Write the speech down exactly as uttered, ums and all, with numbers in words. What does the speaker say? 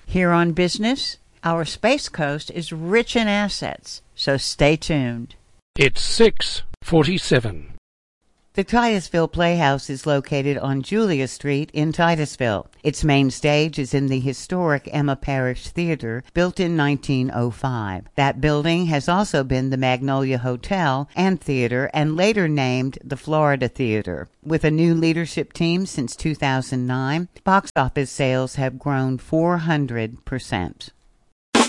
Here on Business, our Space Coast is rich in assets, so stay tuned. It's six forty-seven. The Titusville Playhouse is located on Julia Street in Titusville. Its main stage is in the historic Emma Parish Theater, built in nineteen oh five. That building has also been the Magnolia Hotel and Theater and later named the Florida Theater. With a new leadership team since two thousand nine, box office sales have grown four hundred percent.